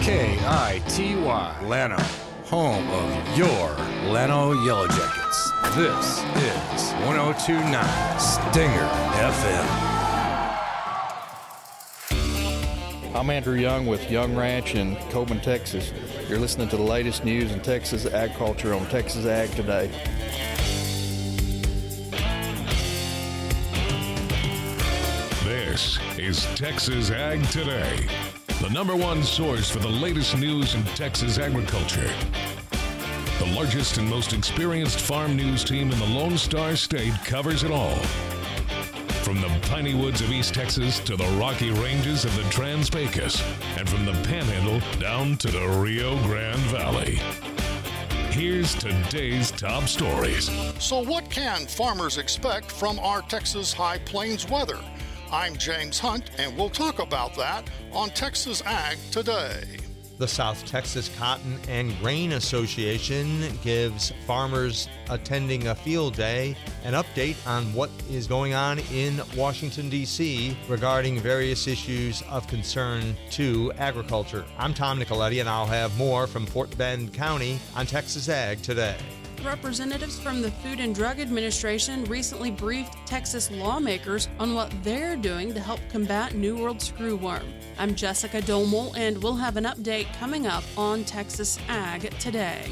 KITY, Llano, home of your Llano Yellow Jackets. This is 102.9 Stinger FM. I'm Andrew Young with Young Ranch in Coleman, Texas. You're listening to the latest news in Texas agriculture on Texas Ag Today. This is Texas Ag Today, the number one source for the latest news in Texas agriculture. The largest and most experienced farm news team in the Lone Star State covers it all. From the piney woods of East Texas to the rocky ranges of the Trans-Pecos, and from the Panhandle down to the Rio Grande Valley. Here's today's top stories. So what can farmers expect from our Texas High Plains weather? I'm James Hunt, and we'll talk about that on Texas Ag Today. The South Texas Cotton and Grain Association gives farmers attending a field day an update on what is going on in Washington, D.C. regarding various issues of concern to agriculture. I'm Tom Nicoletti, and I'll have more from Fort Bend County on Texas Ag Today. Representatives from the Food and Drug Administration recently briefed Texas lawmakers on what they're doing to help combat New World screwworm. I'm Jessica Domel, and we'll have an update coming up on Texas Ag Today.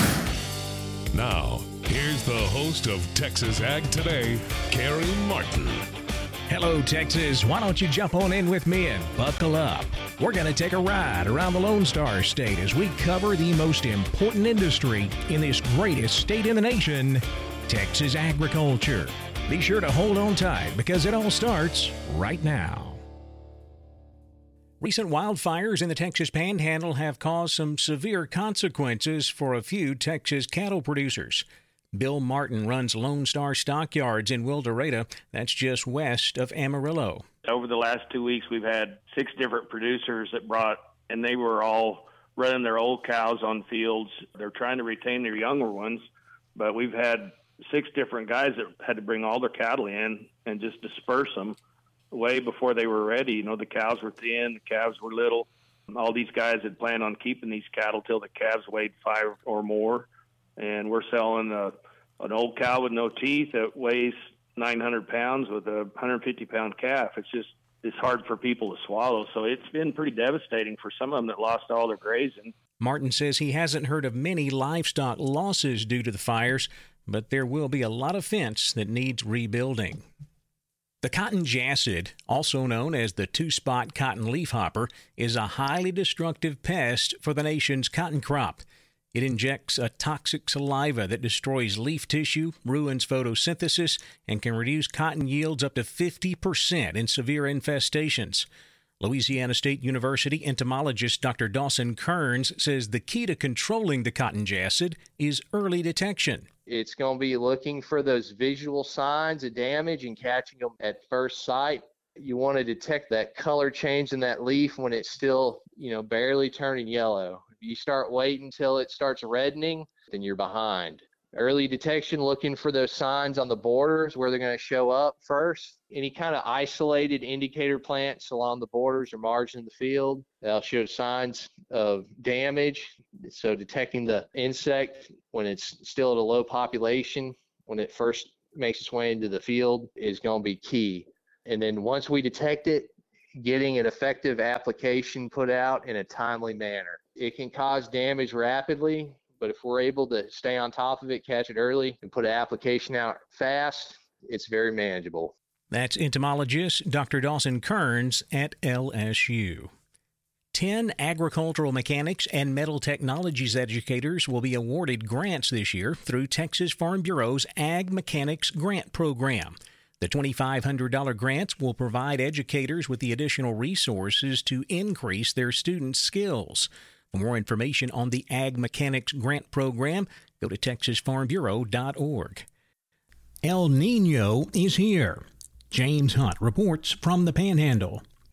Now, here's the host of Texas Ag Today, Carrie Martin. Hello, Texas. Why don't you jump on in with me and buckle up? We're going to take a ride around the Lone Star State as we cover the most important industry in this greatest state in the nation, Texas agriculture. Be sure to hold on tight because it all starts right now. Recent wildfires in the Texas Panhandle have caused some severe consequences for a few Texas cattle producers. Bill Martin runs Lone Star Stockyards in Wildorado. That's just west of Amarillo. Over the last 2 weeks, we've had 6 different producers that brought, and they were all running their old cows on fields. They're trying to retain their younger ones, but we've had 6 different guys that had to bring all their cattle in and just disperse them way before they were ready. You know, the cows were thin, the calves were little. All these guys had planned on keeping these cattle till the calves weighed 5 or more, and we're selling an old cow with no teeth that weighs 900 pounds with a 150-pound calf. It's hard for people to swallow. So it's been pretty devastating for some of them that lost all their grazing. Martin says he hasn't heard of many livestock losses due to the fires, but there will be a lot of fence that needs rebuilding. The cotton jassid, also known as the two-spot cotton leafhopper, is a highly destructive pest for the nation's cotton crop. It injects a toxic saliva that destroys leaf tissue, ruins photosynthesis, and can reduce cotton yields up to 50% in severe infestations. Louisiana State University entomologist Dr. Dawson Kearns says the key to controlling the cotton jassid is early detection. It's going to be looking for those visual signs of damage and catching them at first sight. You want to detect that color change in that leaf when it's still, barely turning yellow. If you start waiting until it starts reddening, then you're behind. Early detection, looking for those signs on the borders where they're going to show up first. Any kind of isolated indicator plants along the borders or margin of the field, they'll show signs of damage. So detecting the insect when it's still at a low population, when it first makes its way into the field, is going to be key. And then once we detect it, getting an effective application put out in a timely manner. It can cause damage rapidly, but if we're able to stay on top of it, catch it early, and put an application out fast, it's very manageable. That's entomologist Dr. Dawson Kearns at LSU. 10 agricultural mechanics and metal technologies educators will be awarded grants this year through Texas Farm Bureau's Ag Mechanics Grant Program. The $2,500 grants will provide educators with the additional resources to increase their students' skills. For more information on the Ag Mechanics Grant Program, go to TexasFarmBureau.org. El Nino is here. James Hunt reports from the Panhandle.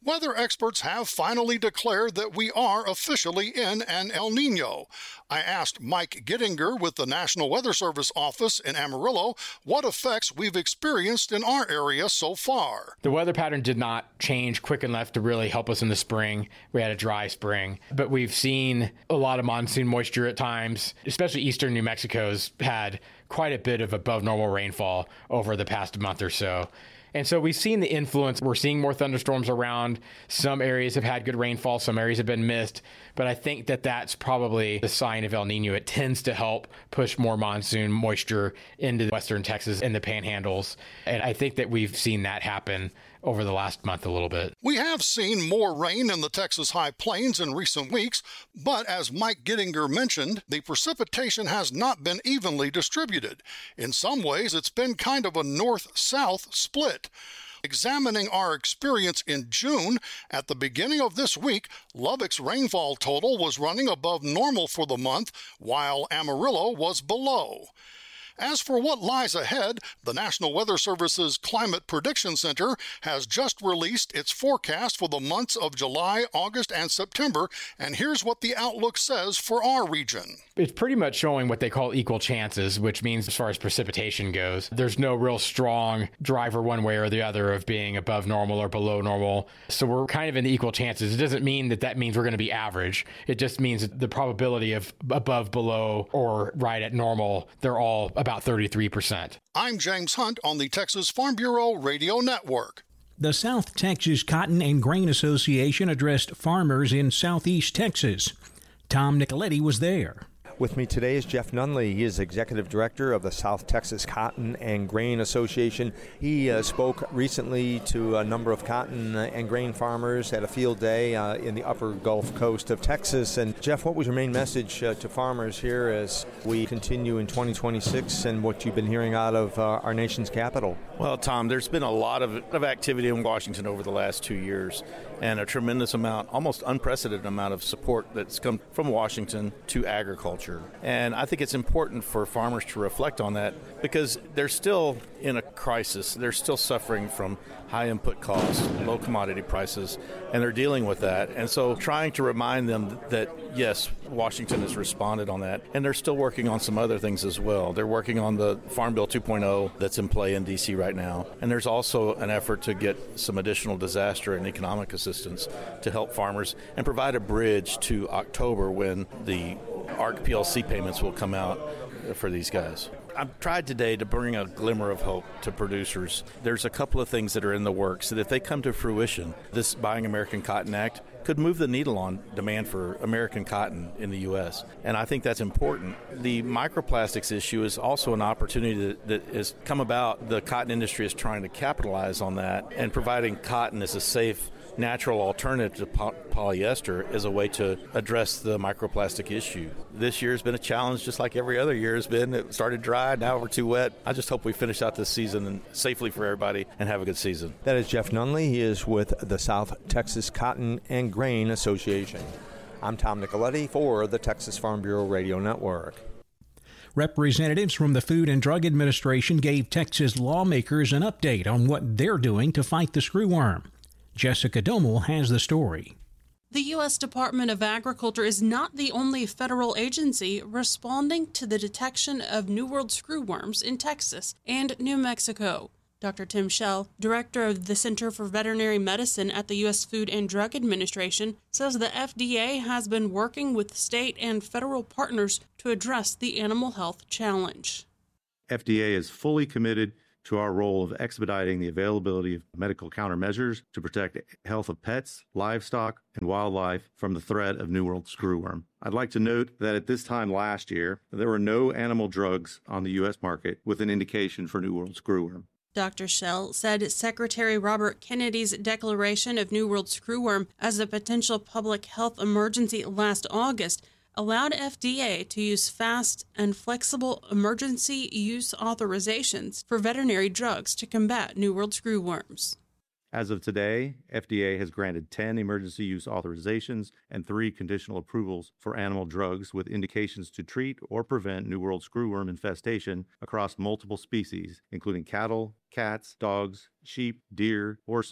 Weather experts have finally declared that we are officially in an El Nino. I asked Mike Gittinger with the National Weather Service office in Amarillo what effects we've experienced in our area so far. The weather pattern did not change quick enough to really help us in the spring. We had a dry spring, but we've seen a lot of monsoon moisture at times, especially eastern New Mexico's had quite a bit of above normal rainfall over the past month or so. And so we've seen the influence. We're seeing more thunderstorms around. Some areas have had good rainfall. Some areas have been missed. But I think that that's probably the sign of El Nino. It tends to help push more monsoon moisture into western Texas and the panhandles. And I think that we've seen that happen over the last month a little bit. We have seen more rain in the Texas High Plains in recent weeks, but as Mike Gittinger mentioned, the precipitation has not been evenly distributed. In some ways, it's been kind of a north-south split. Examining our experience in June, at the beginning of this week, Lubbock's rainfall total was running above normal for the month, while Amarillo was below. As for what lies ahead, the National Weather Service's Climate Prediction Center has just released its forecast for the months of July, August, and September, and here's what the outlook says for our region. It's pretty much showing what they call equal chances, which means as far as precipitation goes, there's no real strong driver one way or the other of being above normal or below normal. So we're kind of in the equal chances. It doesn't mean that means we're going to be average. It just means the probability of above, below, or right at normal, they're all about 33%. I'm James Hunt on the Texas Farm Bureau Radio Network. The South Texas Cotton and Grain Association addressed farmers in southeast Texas. Tom Nicoletti was there. With me today is Jeff Nunley. He is Executive Director of the South Texas Cotton and Grain Association. He spoke recently to a number of cotton and grain farmers at a field day in the upper Gulf Coast of Texas. And Jeff, what was your main message to farmers here as we continue in 2026 and what you've been hearing out of our nation's capital? Well, Tom, there's been a lot of activity in Washington over the last 2 years and a tremendous amount, almost unprecedented amount of support that's come from Washington to agriculture. And I think it's important for farmers to reflect on that because they're still in a crisis. They're still suffering from high input costs, low commodity prices, and they're dealing with that. And so trying to remind them that, yes, Washington has responded on that, and they're still working on some other things as well. They're working on the Farm Bill 2.0 that's in play in D.C. right now. And there's also an effort to get some additional disaster and economic assistance to help farmers and provide a bridge to October when the ARC PLC payments will come out for these guys. I've tried today to bring a glimmer of hope to producers. There's a couple of things that are in the works that if they come to fruition, this Buying American Cotton Act could move the needle on demand for American cotton in the U.S. And I think that's important. The microplastics issue is also an opportunity that has come about. The cotton industry is trying to capitalize on that, and providing cotton as a safe, natural alternative to polyester is a way to address the microplastic issue. This year has been a challenge just like every other year has been. It started dry, now we're too wet. I just hope we finish out this season safely for everybody and have a good season. That is Jeff Nunley. He is with the South Texas Cotton and Grain Association. I'm Tom Nicoletti for the Texas Farm Bureau Radio Network. Representatives from the Food and Drug Administration gave Texas lawmakers an update on what they're doing to fight the screwworm. Jessica Domel has the story. The U.S. Department of Agriculture is not the only federal agency responding to the detection of New World screwworms in Texas and New Mexico. Dr. Tim Schell, director of the Center for Veterinary Medicine at the U.S. Food and Drug Administration, says the FDA has been working with state and federal partners to address the animal health challenge. FDA is fully committed to our role of expediting the availability of medical countermeasures to protect health of pets, livestock, and wildlife from the threat of New World screwworm. I'd like to note that at this time last year, there were no animal drugs on the U.S. market with an indication for New World screwworm. Dr. Schell said Secretary Robert Kennedy's declaration of New World screwworm as a potential public health emergency last August allowed FDA to use fast and flexible emergency use authorizations for veterinary drugs to combat New World screwworms. As of today, FDA has granted 10 emergency use authorizations and 3 conditional approvals for animal drugs with indications to treat or prevent New World screwworm infestation across multiple species, including cattle, cats, dogs, sheep, deer, horses,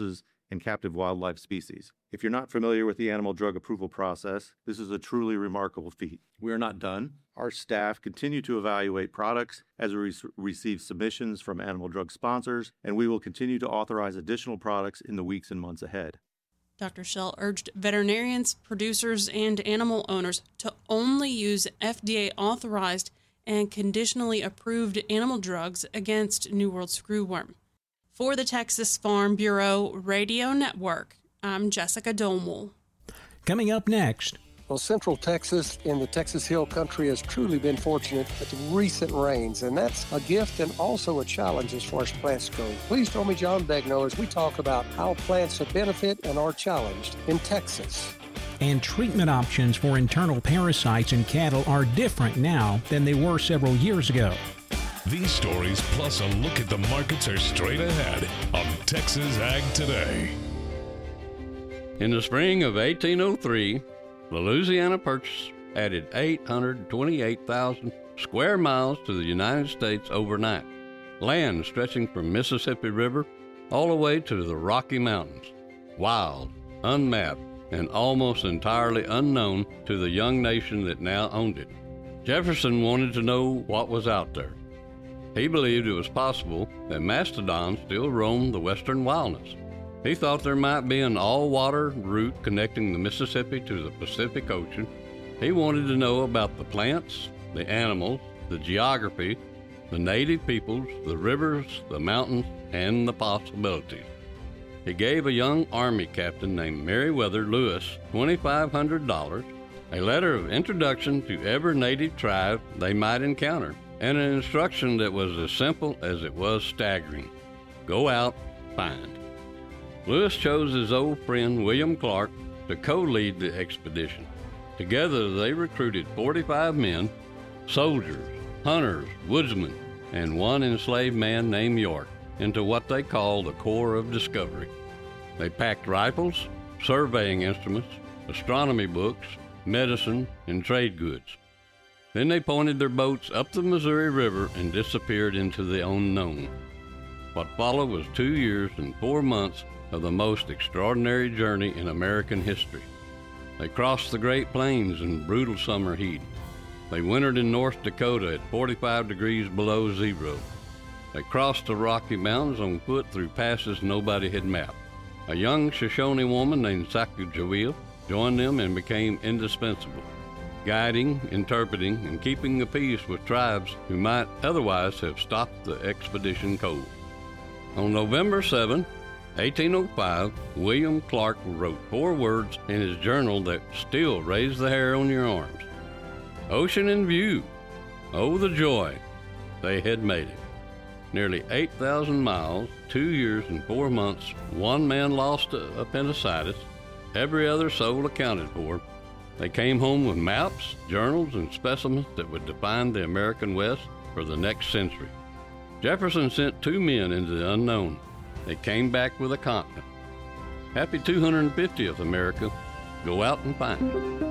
and captive wildlife species. If you're not familiar with the animal drug approval process, this is a truly remarkable feat. We are not done. Our staff continue to evaluate products as we receive submissions from animal drug sponsors, and we will continue to authorize additional products in the weeks and months ahead. Dr. Schell urged veterinarians, producers, and animal owners to only use FDA-authorized and conditionally approved animal drugs against New World screwworm. For the Texas Farm Bureau Radio Network, I'm Jessica Domel. Coming up next. Well, Central Texas and the Texas Hill Country has truly been fortunate with the recent rains, and that's a gift and also a challenge as far as plants go. Please join me, John Begnaud, as we talk about how plants benefit and are challenged in Texas. And treatment options for internal parasites in cattle are different now than they were several years ago. These stories, plus a look at the markets, are straight ahead on Texas Ag Today. In the spring of 1803, the Louisiana Purchase added 828,000 square miles to the United States overnight, land stretching from Mississippi River all the way to the Rocky Mountains, wild, unmapped, and almost entirely unknown to the young nation that now owned it. Jefferson wanted to know what was out there. He believed it was possible that mastodons still roamed the western wilderness. He thought there might be an all-water route connecting the Mississippi to the Pacific Ocean. He wanted to know about the plants, the animals, the geography, the native peoples, the rivers, the mountains, and the possibilities. He gave a young Army captain named Meriwether Lewis $2,500, a letter of introduction to every native tribe they might encounter, and an instruction that was as simple as it was staggering. Go out, find. Lewis chose his old friend William Clark to co-lead the expedition. Together they recruited 45 men, soldiers, hunters, woodsmen, and one enslaved man named York into what they called the Corps of Discovery. They packed rifles, surveying instruments, astronomy books, medicine, and trade goods. Then they pointed their boats up the Missouri River and disappeared into the unknown. What followed was 2 years and 4 months of the most extraordinary journey in American history. They crossed the Great Plains in brutal summer heat. They wintered in North Dakota at 45 degrees below zero. They crossed the Rocky Mountains on foot through passes nobody had mapped. A young Shoshone woman named Sacagawea joined them and became indispensable, guiding, interpreting, and keeping the peace with tribes who might otherwise have stopped the expedition cold. On November 7, 1805, William Clark wrote 4 words in his journal that still raise the hair on your arms. Ocean in view. Oh, the joy. They had made it. Nearly 8,000 miles, 2 years and 4 months, one man lost appendicitis, every other soul accounted for. They came home with maps, journals, and specimens that would define the American West for the next century. Jefferson sent 2 men into the unknown. They came back with a continent. Happy 250th, America. Go out and find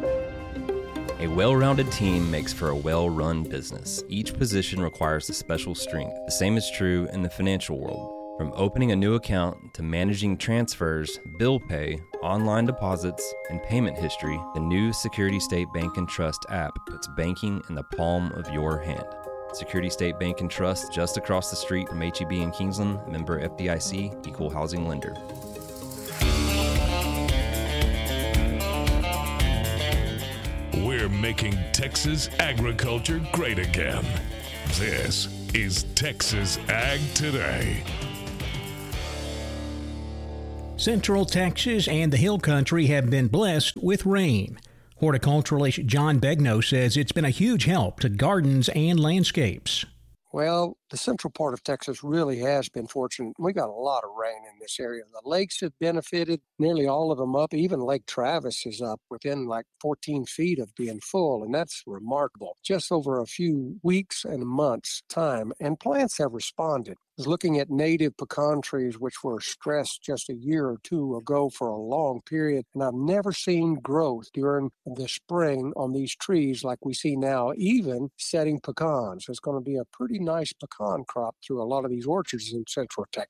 it. A well-rounded team makes for a well-run business. Each position requires a special strength. The same is true in the financial world. From opening a new account to managing transfers, bill pay, online deposits, and payment history, the new Security State Bank & Trust app puts banking in the palm of your hand. Security State Bank & Trust, just across the street from HEB in Kingsland, member FDIC, equal housing lender. We're making Texas agriculture great again. This is Texas Ag Today. Central Texas and the Hill Country have been blessed with rain. Horticulturalist John Begnaud says it's been a huge help to gardens and landscapes. Well, the central part of Texas really has been fortunate. We got a lot of rain in this area. The lakes have benefited, nearly all of them up. Even Lake Travis is up within like 14 feet of being full, and that's remarkable. Just over a few weeks and months' time, and plants have responded. I was looking at native pecan trees, which were stressed just a year or two ago for a long period, and I've never seen growth during the spring on these trees like we see now, even setting pecans. It's going to be a pretty nice pecan crop through a lot of these orchards in central Texas.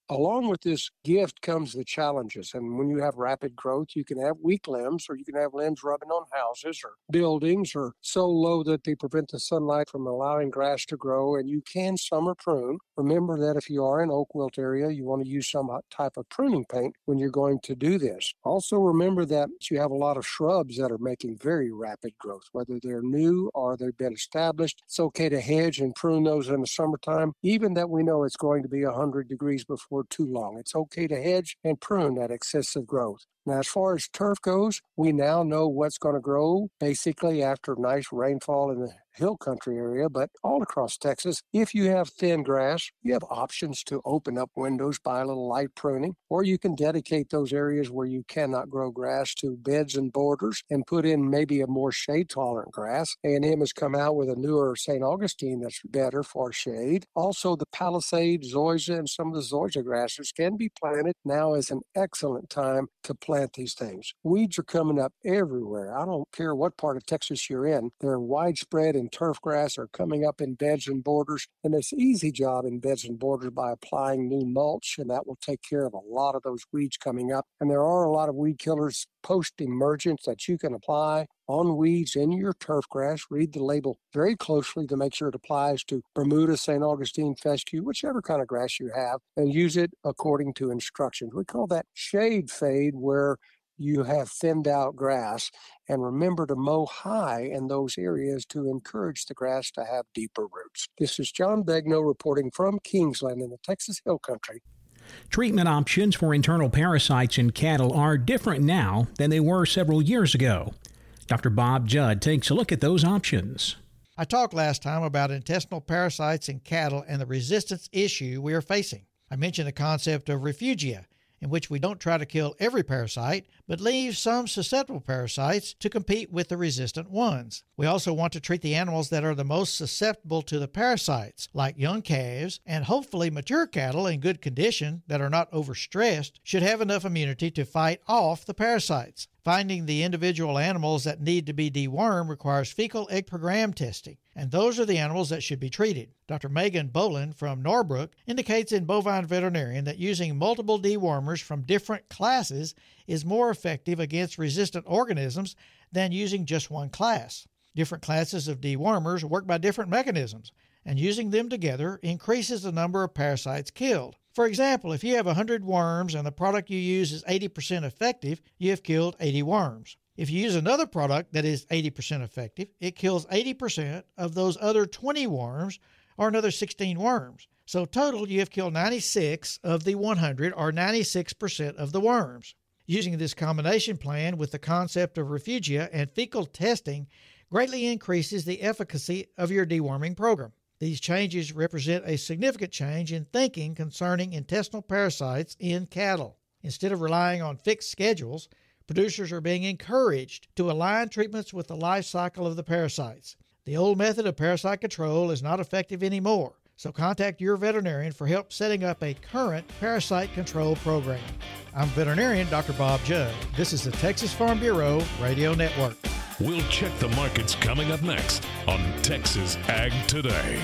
Along with this gift comes the challenges. And when you have rapid growth, you can have weak limbs, or you can have limbs rubbing on houses or buildings, or so low that they prevent the sunlight from allowing grass to grow. And you can summer prune. Remember that if you are in oak wilt area, you want to use some type of pruning paint when you're going to do this. Also remember that you have a lot of shrubs that are making very rapid growth, whether they're new or they've been established. It's okay to hedge and prune those in the summertime, even that we know it's going to be 100 degrees before too long. It's okay to hedge and prune that excessive growth. Now, as far as turf goes, we now know what's going to grow basically after nice rainfall in the hill country area, but all across Texas, if you have thin grass, you have options to open up windows by a little light pruning, or you can dedicate those areas where you cannot grow grass to beds and borders and put in maybe a more shade-tolerant grass. A&M has come out with a newer St. Augustine that's better for shade. Also, the Palisade, zoysia, and some of the zoysia grasses can be planted. Now is an excellent time to plant these things. Weeds are coming up everywhere. I don't care what part of Texas you're in. They're widespread, and turf grass are coming up in beds and borders. And it's an easy job in beds and borders by applying new mulch, and that will take care of a lot of those weeds coming up. And there are a lot of weed killers post-emergence that you can apply on weeds in your turf grass. Read the label very closely to make sure it applies to Bermuda, St. Augustine, fescue, whichever kind of grass you have, and use it according to instructions. We call that shade fade, where you have thinned out grass. And remember to mow high in those areas to encourage the grass to have deeper roots. This is John Begnaud reporting from Kingsland in the Texas Hill Country. Treatment options for internal parasites in cattle are different now than they were several years ago. Dr. Bob Judd takes a look at those options. I talked last time about intestinal parasites in cattle and the resistance issue we are facing. I mentioned the concept of refugia, in which we don't try to kill every parasite, but leave some susceptible parasites to compete with the resistant ones. We also want to treat the animals that are the most susceptible to the parasites, like young calves, and hopefully mature cattle in good condition that are not overstressed should have enough immunity to fight off the parasites. Finding the individual animals that need to be dewormed requires fecal egg per gram testing, and those are the animals that should be treated. Dr. Megan Boland from Norbrook indicates in Bovine Veterinarian that using multiple dewormers from different classes is more effective against resistant organisms than using just one class. Different classes of dewormers work by different mechanisms, and using them together increases the number of parasites killed. For example, if you have 100 worms and the product you use is 80% effective, you have killed 80 worms. If you use another product that is 80% effective, it kills 80% of those other 20 worms or another 16 worms. So total, you have killed 96 of the 100 or 96% of the worms. Using this combination plan with the concept of refugia and fecal testing greatly increases the efficacy of your deworming program. These changes represent a significant change in thinking concerning intestinal parasites in cattle. Instead of relying on fixed schedules, producers are being encouraged to align treatments with the life cycle of the parasites. The old method of parasite control is not effective anymore, so contact your veterinarian for help setting up a current parasite control program. I'm veterinarian Dr. Bob Judd. This is the Texas Farm Bureau Radio Network. We'll check the markets coming up next on Texas Ag Today.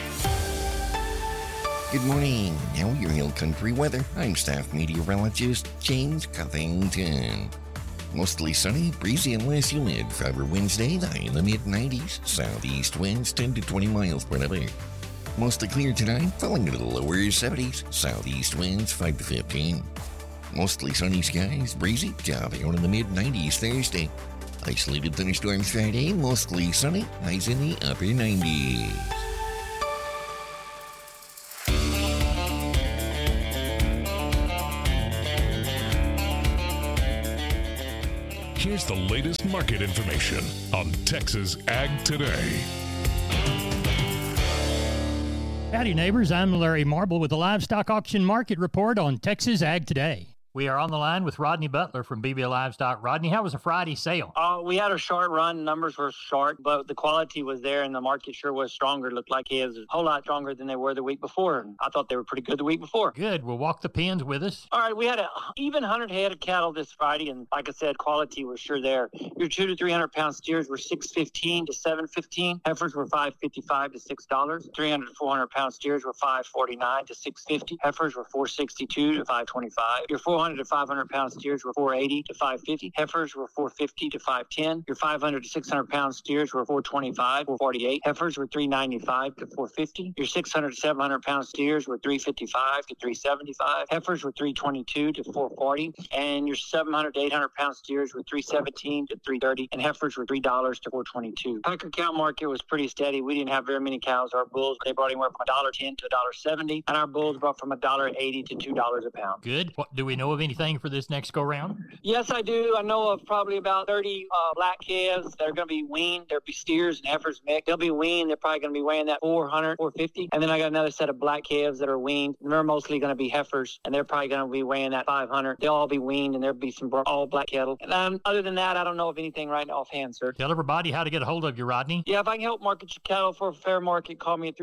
Good morning. Now your Hill Country weather. I'm staff meteorologist James Covington. Mostly sunny, breezy, and less humid. For Wednesday, the high in the mid-90s. Southeast winds 10 to 20 miles per hour. Mostly clear tonight, falling to the lower 70s. Southeast winds 5 to 15. Mostly sunny skies, breezy, top out in the mid-90s Thursday. Isolated thunderstorms Friday, mostly sunny, highs in the upper 90s. Here's the latest market information on Texas Ag Today. Howdy, neighbors. I'm Larry Marble with the Livestock Auction Market Report on Texas Ag Today. We are on the line with Rodney Butler from BB Livestock. Rodney, how was the Friday sale? We had a short run. Numbers were short, but the quality was there, and the market sure was stronger. Looked like it was a whole lot stronger than they were the week before. And I thought they were pretty good the week before. Good. We'll walk the pens with us. All right, we had even 100 head of cattle this Friday, and like I said, quality was sure there. Your 200 to 300 pound steers were $6.15 to $7.15. Heifers were $5.55 to $6. 300 to 400 pound steers were $5.49 to $6.50. Heifers were $4.62 to $5.25. Your 400 to 500 pound steers were $4.80 to $5.50. Heifers were $4.50 to $5.10. Your 500 to 600 pound steers were $4.25 to $4.48. Heifers were $3.95 to $4.50. Your 600 to 700 pound steers were $3.55 to $3.75. Heifers were $3.22 to $4.40. And your 700 to 800 pound steers were $3.17 to $3.30. And heifers were $3 to $4.22. Packer cow market was pretty steady. We didn't have very many cows. Our bulls, they brought anywhere from $1.10 to $1.70. And our bulls brought from $1.80 to $2 a pound. Good. Do we know of anything for this next go round? Yes, I do. I know of probably about 30 black calves that are going to be weaned. There'll be steers and heifers mixed. They'll be weaned. They're probably going to be weighing that 400, 450. And then I got another set of black calves that are weaned. And they're mostly going to be heifers, and they're probably going to be weighing that 500. They'll all be weaned, and there'll be some all black cattle. And other than that, I don't know of anything right now offhand, sir. Tell everybody how to get a hold of you, Rodney. Yeah, if I can help market your cattle for a fair market, call me at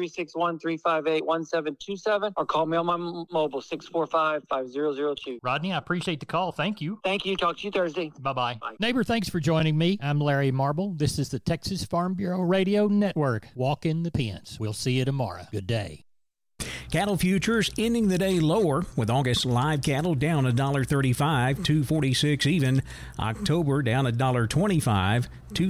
361-358-1727 or call me on my mobile 645-5002. Rodney, I appreciate the call. Thank you. Thank you. Talk to you Thursday. Bye-bye. Neighbor, thanks for joining me. I'm Larry Marble. This is the Texas Farm Bureau Radio Network. Walk in the pens. We'll see you tomorrow. Good day. Cattle futures ending the day lower, with August live cattle down $1.35, $2.46 even. October down $1.25,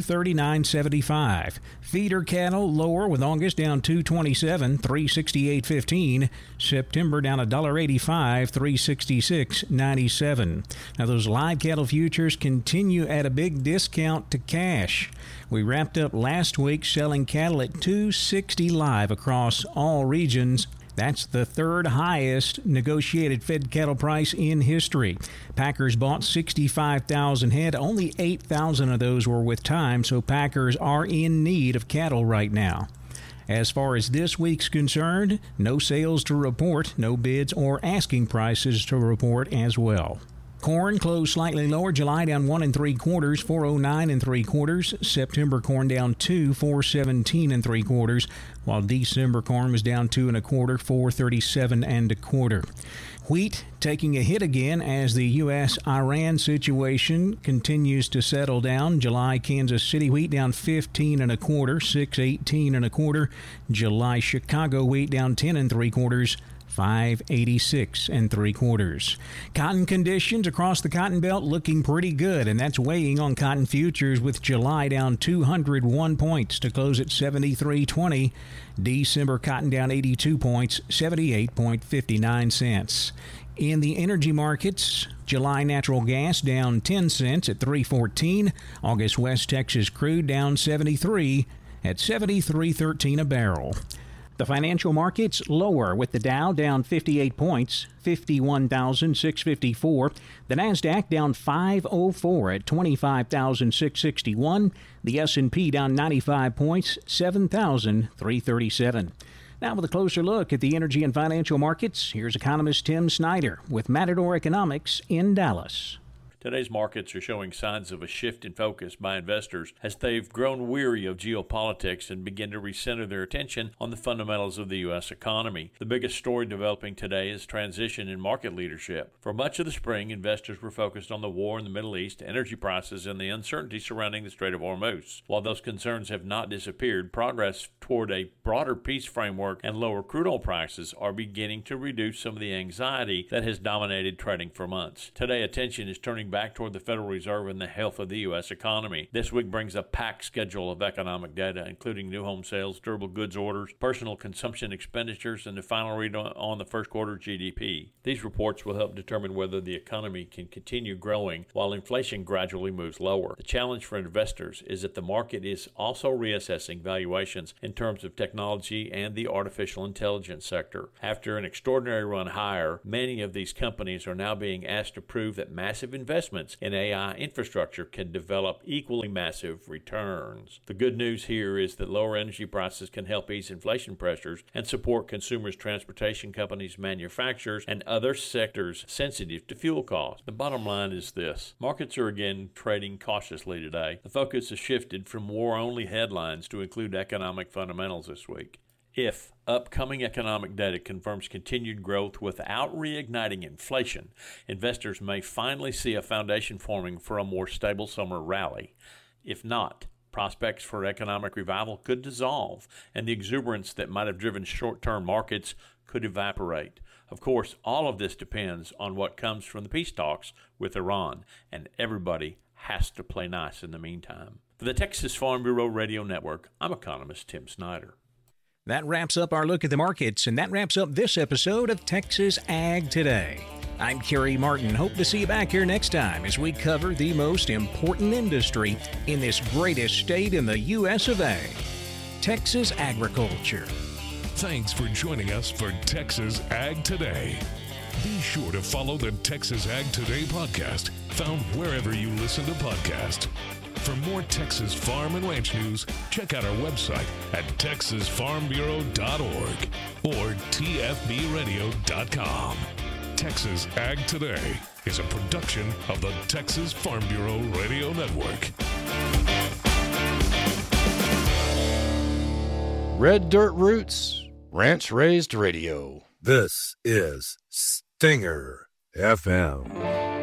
$239.75. Feeder cattle lower, with August down $2.27, $368.15. September down $1.85, $366.97. Now those live cattle futures continue at a big discount to cash. We wrapped up last week selling cattle at $260 live across all regions. That's the third highest negotiated fed cattle price in history. Packers bought 65,000 head. Only 8,000 of those were with time, so Packers are in need of cattle right now. As far as this week's concerned, no sales to report, no bids or asking prices to report as well. Corn closed slightly lower. July down 1 3/4, 409 3/4. September corn down 2, 417 3/4, while December corn was down 2 1/4, 437 1/4. Wheat taking a hit again as the U.S.-Iran situation continues to settle down. July Kansas City wheat down 15 1/4, 618 1/4. July Chicago wheat down 10 3/4. 586 3/4. Cotton conditions across the Cotton Belt looking pretty good, and that's weighing on cotton futures, with July down 201 points to close at 73.20. December cotton down 82 points, 78.59 cents. In the energy markets, July natural gas down 10 cents at $3.14. August West Texas crude down 73 at $73.13 a barrel. The financial markets lower, with the Dow down 58 points, 51,654. The Nasdaq down 504 at 25,661. The S&P down 95 points, 7,337. Now with a closer look at the energy and financial markets, here's economist Tim Snyder with Matador Economics in Dallas. Today's markets are showing signs of a shift in focus by investors as they've grown weary of geopolitics and begin to recenter their attention on the fundamentals of the U.S. economy. The biggest story developing today is transition in market leadership. For much of the spring, investors were focused on the war in the Middle East, energy prices, and the uncertainty surrounding the Strait of Hormuz. While those concerns have not disappeared, progress toward a broader peace framework and lower crude oil prices are beginning to reduce some of the anxiety that has dominated trading for months. Today, attention is turning back toward the Federal Reserve and the health of the U.S. economy. This week brings a packed schedule of economic data, including new home sales, durable goods orders, personal consumption expenditures, and the final read on the first quarter GDP. These reports will help determine whether the economy can continue growing while inflation gradually moves lower. The challenge for investors is that the market is also reassessing valuations in terms of technology and the artificial intelligence sector. After an extraordinary run higher, many of these companies are now being asked to prove that massive investors investments in AI infrastructure can develop equally massive returns. The good news here is that lower energy prices can help ease inflation pressures and support consumers, transportation companies, manufacturers, and other sectors sensitive to fuel costs. The bottom line is this. Markets are again trading cautiously today. The focus has shifted from war-only headlines to include economic fundamentals this week. If upcoming economic data confirms continued growth without reigniting inflation, investors may finally see a foundation forming for a more stable summer rally. If not, prospects for economic revival could dissolve, and the exuberance that might have driven short-term markets could evaporate. Of course, all of this depends on what comes from the peace talks with Iran, and everybody has to play nice in the meantime. For the Texas Farm Bureau Radio Network, I'm economist Tim Snyder. That wraps up our look at the markets, and that wraps up this episode of Texas Ag Today. I'm Kerry Martin. Hope to see you back here next time as we cover the most important industry in this greatest state in the U.S. of A, Texas agriculture. Thanks for joining us for Texas Ag Today. Be sure to follow the Texas Ag Today podcast, found wherever you listen to podcasts. For more Texas farm and ranch news, check out our website at texasfarmbureau.org or tfbradio.com. Texas Ag Today is a production of the Texas Farm Bureau Radio Network. Red Dirt Roots, Ranch Raised Radio. This is Stinger FM.